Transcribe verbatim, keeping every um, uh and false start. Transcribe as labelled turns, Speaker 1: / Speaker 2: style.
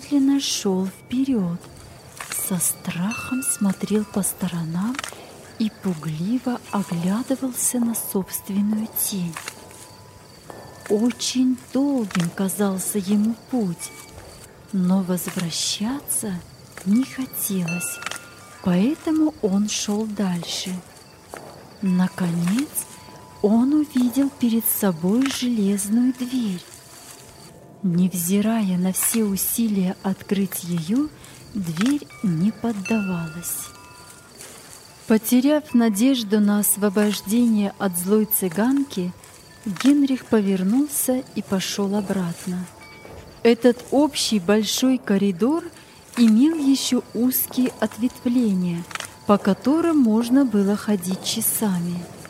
Speaker 1: медленно шел вперед, со страхом смотрел по сторонам и пугливо оглядывался на собственную тень. Очень долгим казался ему путь, но возвращаться не хотелось, поэтому он шел дальше. Наконец он увидел перед собой железную дверь. Невзирая на все усилия открыть ее, дверь не поддавалась. Потеряв надежду на освобождение от злой цыганки, Генрих повернулся и пошел обратно. Этот общий большой коридор имел еще узкие ответвления, по которым можно было ходить часами.